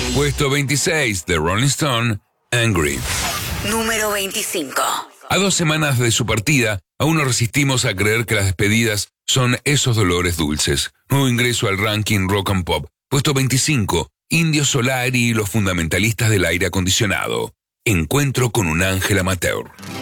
Puesto 26, The Rolling Stone, Angry. Número 25. A 2 semanas de su partida, aún no resistimos a creer que las despedidas son esos dolores dulces. Nuevo ingreso al ranking Rock and Pop. Puesto 25, Indio Solari y los fundamentalistas del aire acondicionado. Encuentro con un ángel amateur.